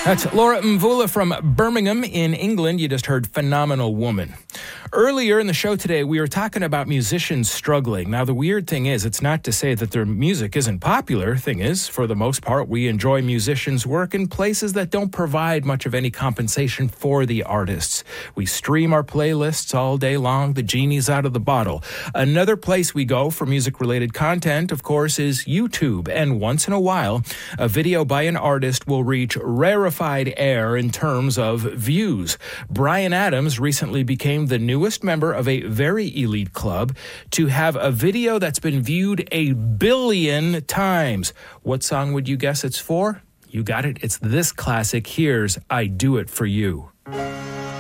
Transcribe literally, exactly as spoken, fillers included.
That's Laura Mvula from Birmingham in England. You just heard Phenomenal Woman. Earlier in the show today, we were talking about musicians struggling. Now, the weird thing is, it's not to say that their music isn't popular. Thing is, for the most part, we enjoy musicians' work in places that don't provide much of any compensation for the artists. We stream our playlists all day long. The genie's out of the bottle. Another place we go for music-related content, of course, is YouTube. And once in a while, a video by an artist will reach rarefied air in terms of views. Bryan Adams recently became the newest member of a very elite club to have a video that's been viewed a billion times. What song would you guess it's for? You got it. It's this classic. Here's I Do It For You.